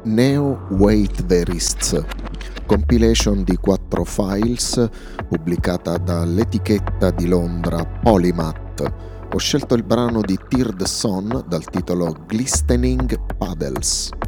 Neo Waitverists, compilation di 4 files pubblicata dall'etichetta di Londra Polymath. Ho scelto il brano di Tear the Sun dal titolo Glistening Puddles.